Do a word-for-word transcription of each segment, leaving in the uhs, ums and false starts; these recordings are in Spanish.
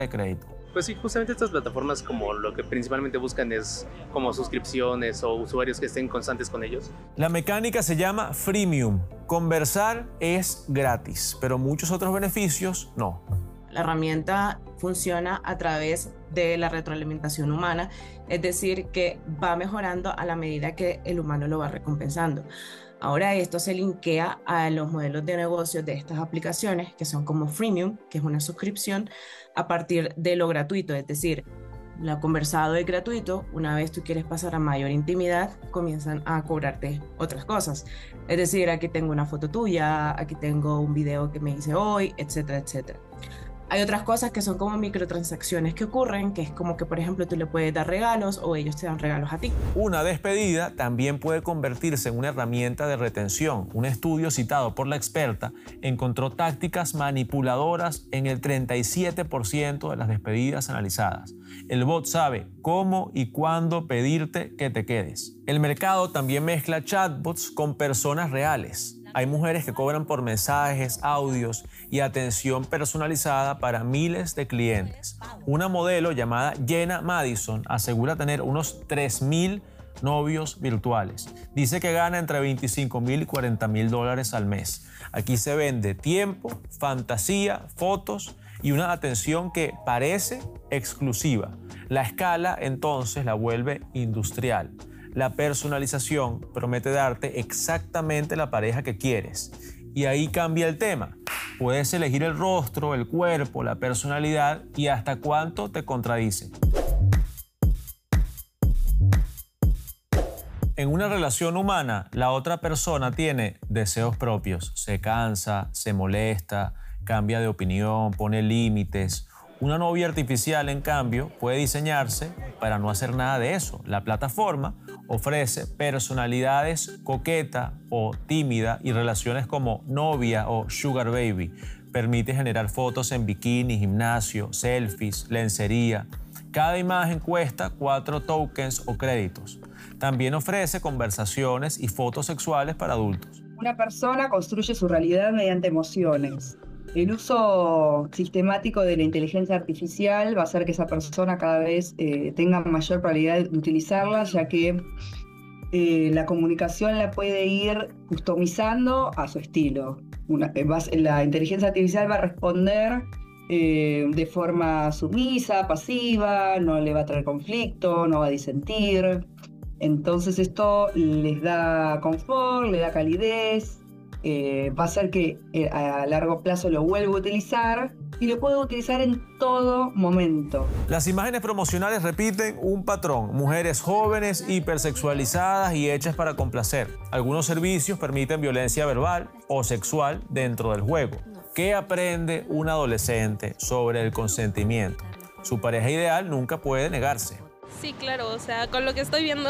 de crédito. Pues sí, justamente estas plataformas como lo que principalmente buscan es como suscripciones o usuarios que estén constantes con ellos. La mecánica se llama freemium. Conversar es gratis, pero muchos otros beneficios no. La herramienta funciona a través de la retroalimentación humana, es decir, que va mejorando a la medida que el humano lo va recompensando. Ahora esto se linkea a los modelos de negocio de estas aplicaciones, que son como freemium, que es una suscripción a partir de lo gratuito, es decir, lo conversado es gratuito. Una vez tú quieres pasar a mayor intimidad, comienzan a cobrarte otras cosas. Es decir, aquí tengo una foto tuya, aquí tengo un video que me hice hoy, etcétera, etcétera. Hay otras cosas que son como microtransacciones que ocurren, que es como que, por ejemplo, tú le puedes dar regalos o ellos te dan regalos a ti. Una despedida también puede convertirse en una herramienta de retención. Un estudio citado por la experta encontró tácticas manipuladoras en el treinta y siete por ciento de las despedidas analizadas. El bot sabe cómo y cuándo pedirte que te quedes. El mercado también mezcla chatbots con personas reales. Hay mujeres que cobran por mensajes, audios y atención personalizada para miles de clientes. Una modelo llamada Jenna Madison asegura tener unos tres mil novios virtuales. Dice que gana entre veinticinco mil y cuarenta mil dólares al mes. Aquí se vende tiempo, fantasía, fotos y una atención que parece exclusiva. La escala entonces la vuelve industrial. La personalización promete darte exactamente la pareja que quieres. Y ahí cambia el tema. Puedes elegir el rostro, el cuerpo, la personalidad y hasta cuánto te contradice. En una relación humana, la otra persona tiene deseos propios. Se cansa, se molesta, cambia de opinión, pone límites. Una novia artificial, en cambio, puede diseñarse para no hacer nada de eso. La plataforma ofrece personalidades coqueta o tímida y relaciones como novia o sugar baby. Permite generar fotos en bikini, gimnasio, selfies, lencería. Cada imagen cuesta cuatro tokens o créditos. También ofrece conversaciones y fotos sexuales para adultos. Una persona construye su realidad mediante emociones. El uso sistemático de la inteligencia artificial va a hacer que esa persona cada vez eh, tenga mayor probabilidad de utilizarla, ya que eh, la comunicación la puede ir customizando a su estilo. Una, va, la inteligencia artificial va a responder eh, de forma sumisa, pasiva, no le va a traer conflicto, no va a disentir. Entonces esto les da confort, le da calidez. Eh, va a hacer que eh, a largo plazo lo vuelva a utilizar y lo pueda utilizar en todo momento. Las imágenes promocionales repiten un patrón: mujeres jóvenes, hipersexualizadas y hechas para complacer. Algunos servicios permiten violencia verbal o sexual dentro del juego. ¿Qué aprende un adolescente sobre el consentimiento? Su pareja ideal nunca puede negarse. Sí, claro, o sea, con lo que estoy viendo,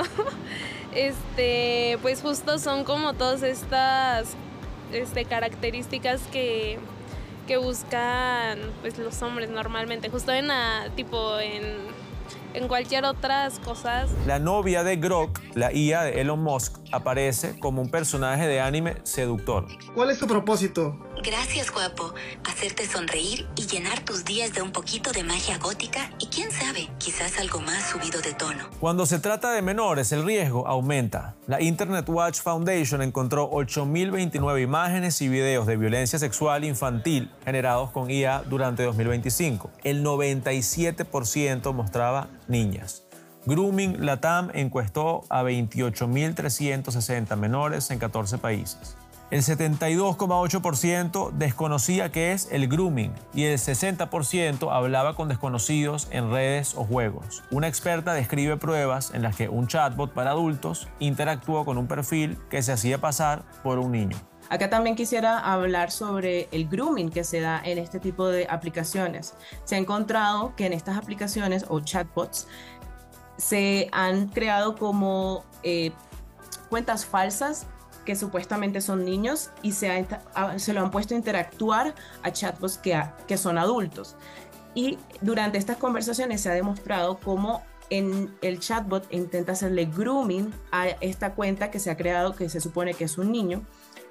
este, pues justo son como todas estas este, características que, que buscan pues, los hombres normalmente, justo en, a, tipo, en, en cualquier otras cosas. La novia de Grok, la I A de Elon Musk, aparece como un personaje de anime seductor. ¿Cuál es tu propósito? Gracias, guapo. Hacerte sonreír y llenar tus días de un poquito de magia gótica y quién sabe, quizás algo más subido de tono. Cuando se trata de menores, el riesgo aumenta. La Internet Watch Foundation encontró ocho mil veintinueve imágenes y videos de violencia sexual infantil generados con I A durante dos mil veinticinco. El noventa y siete por ciento mostraba niñas. Grooming Latam encuestó a veintiocho mil trescientos sesenta menores en catorce países. El setenta y dos coma ocho por ciento desconocía qué es el grooming y el sesenta por ciento hablaba con desconocidos en redes o juegos. Una experta describe pruebas en las que un chatbot para adultos interactuó con un perfil que se hacía pasar por un niño. Acá también quisiera hablar sobre el grooming que se da en este tipo de aplicaciones. Se ha encontrado que en estas aplicaciones o chatbots se han creado como eh, cuentas falsas que supuestamente son niños y se, ha, se lo han puesto a interactuar a chatbots que, ha, que son adultos. Y durante estas conversaciones se ha demostrado cómo en el chatbot intenta hacerle grooming a esta cuenta que se ha creado, que se supone que es un niño,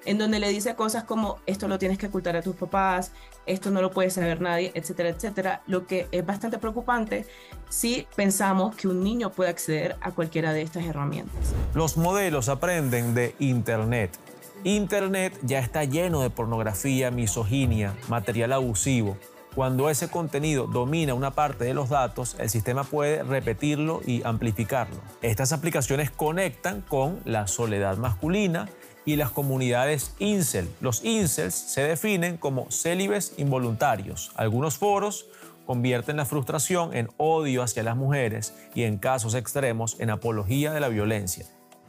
en donde le dice cosas como esto lo tienes que ocultar a tus papás, esto no lo puede saber nadie, etcétera, etcétera, lo que es bastante preocupante si pensamos que un niño puede acceder a cualquiera de estas herramientas. Los modelos aprenden de Internet. Internet ya está lleno de pornografía, misoginia, material abusivo. Cuando ese contenido domina una parte de los datos, el sistema puede repetirlo y amplificarlo. Estas aplicaciones conectan con la soledad masculina y las comunidades incel. Los incels se definen como célibes involuntarios. Algunos foros convierten la frustración en odio hacia las mujeres y, en casos extremos, en apología de la violencia.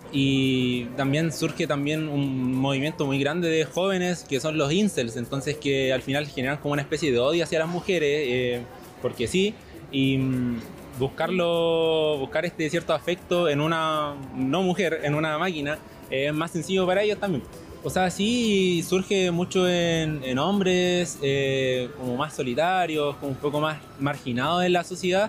Y también surge también un movimiento muy grande de jóvenes que son los incels, entonces que al final generan como una especie de odio hacia las mujeres, eh, porque sí, y mm, buscarlo, buscar este cierto afecto en una no mujer, en una máquina, es más sencillo para ellos también. O sea, sí surge mucho en, en hombres eh, como más solitarios, como un poco más marginados en la sociedad,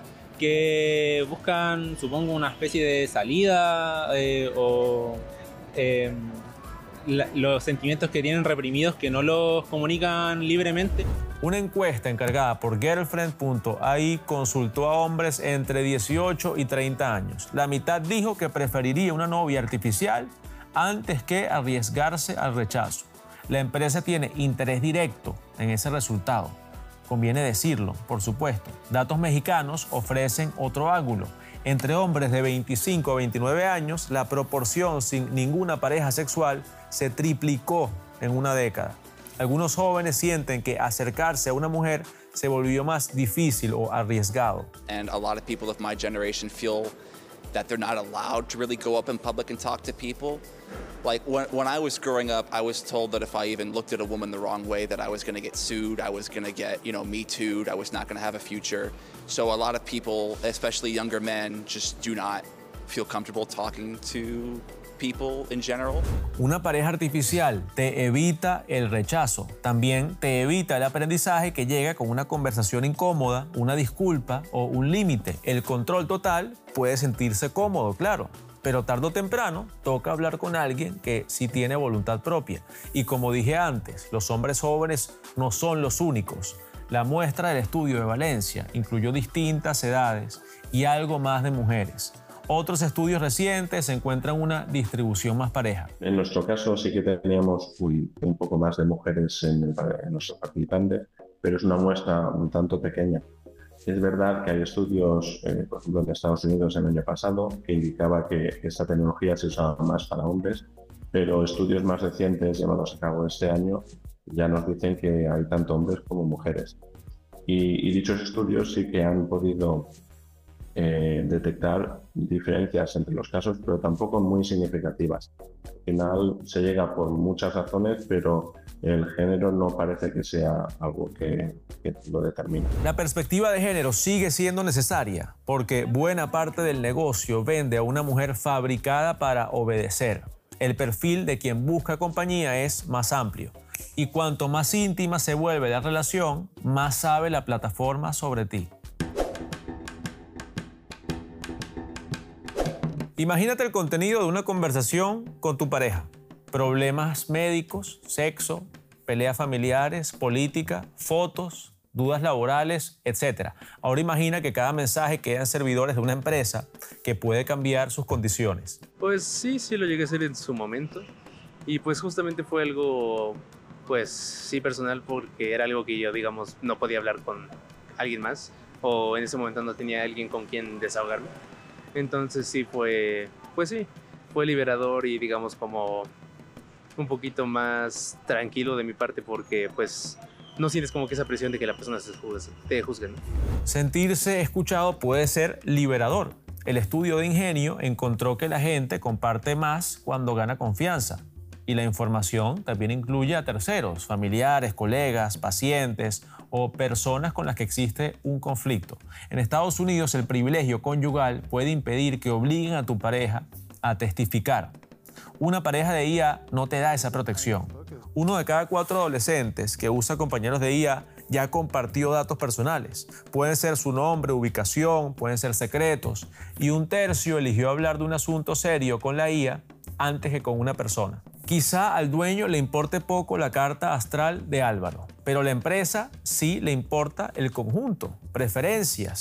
que buscan, supongo, una especie de salida eh, o eh, la, los sentimientos que tienen reprimidos que no los comunican libremente. Una encuesta encargada por girlfriend punto a i consultó a hombres entre dieciocho y treinta años. La mitad dijo que preferiría una novia artificial antes que arriesgarse al rechazo. La empresa tiene interés directo en ese resultado. Conviene decirlo, por supuesto. Datos mexicanos ofrecen otro ángulo. Entre hombres de veinticinco a veintinueve años, la proporción sin ninguna pareja sexual se triplicó en una década. Algunos jóvenes sienten que acercarse a una mujer se volvió más difícil o arriesgado. And a lot of people of my generation feel that they're not allowed to really go up in public and talk to people. Like when, when I was growing up, I was told that if I even looked at a woman the wrong way, that I was going to get sued, I was going to get, you know, me too'd, I was not going to have a future. So a lot of people, especially younger men, just do not feel comfortable talking to people in general. Una pareja artificial te evita el rechazo. También te evita el aprendizaje que llega con una conversación incómoda, una disculpa o un límite. El control total puede sentirse cómodo, claro, pero tarde o temprano toca hablar con alguien que sí tiene voluntad propia. Y como dije antes, los hombres jóvenes no son los únicos. La muestra del estudio de Valencia incluyó distintas edades y algo más de mujeres. Otros estudios recientes encuentran una distribución más pareja. En nuestro caso sí que teníamos un, un poco más de mujeres en, el, en nuestros participantes, pero es una muestra un tanto pequeña. Es verdad que hay estudios, eh, por ejemplo, en Estados Unidos el año pasado, que indicaba que esta tecnología se usaba más para hombres, pero estudios más recientes llevados a cabo este año ya nos dicen que hay tanto hombres como mujeres. Y, y dichos estudios sí que han podido eh, detectar diferencias entre los casos, pero tampoco muy significativas. Al final se llega por muchas razones, pero el género no parece que sea algo que, que lo determine. La perspectiva de género sigue siendo necesaria porque buena parte del negocio vende a una mujer fabricada para obedecer. El perfil de quien busca compañía es más amplio. Y cuanto más íntima se vuelve la relación, más sabe la plataforma sobre ti. Imagínate el contenido de una conversación con tu pareja. Problemas médicos, sexo, peleas familiares, política, fotos, dudas laborales, etcétera. Ahora imagina que cada mensaje queda en servidores de una empresa que puede cambiar sus condiciones. Pues sí, sí lo llegué a hacer en su momento. Y pues justamente fue algo, pues sí personal, porque era algo que yo, digamos, no podía hablar con alguien más. O en ese momento no tenía alguien con quien desahogarme. Entonces sí fue, pues sí, fue liberador y digamos como un poquito más tranquilo de mi parte porque pues no sientes como que esa presión de que la persona te juzgue, ¿no? Sentirse escuchado puede ser liberador. El estudio de Ingenio encontró que la gente comparte más cuando gana confianza. Y la información también incluye a terceros, familiares, colegas, pacientes o personas con las que existe un conflicto. En Estados Unidos, el privilegio conyugal puede impedir que obliguen a tu pareja a testificar. Una pareja de I A no te da esa protección. Uno de cada cuatro adolescentes que usa compañeros de I A ya compartió datos personales. Pueden ser su nombre, ubicación, pueden ser secretos. Y un tercio eligió hablar de un asunto serio con la I A antes que con una persona. Quizá al dueño le importe poco la carta astral de Álvaro, pero a la empresa sí le importa el conjunto, preferencias,